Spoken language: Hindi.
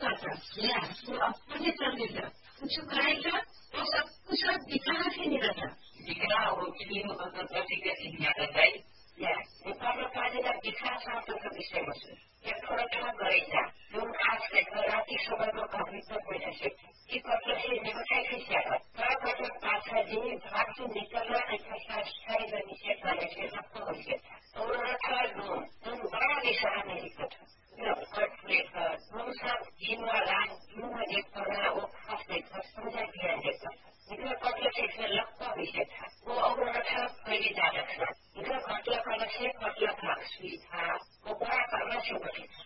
आता या वो अपने कर देता कुछ करेगा तो सब कुछ दिखा ही नहीं रहता दिखा वो किसी प्रतिक्रिया सीखने आता है या नेपालको कार्यलाई विकासमात्रको विषयमा छु एक थोड़ा गरेका जुन आजको राति समयमा कविता भइरहेछ कि पत्रले नेमकाई स्याका तर पाछा दिने भागको निकलना एक्सरसाइज खाइ गर्ने क्षेत्रले चाहिँ सबै भइसक्छ औरथा जुन बडा दिशा अमेरिका छ र कटलेका अनुसार जिम्मा देखना वो खास देखना समझा दिया देखना निकल पत्र से लगता भइसक्छ वो औरथा पहिले जाँदछ निकल पत्र से पत्र था वो बडा करना शुरू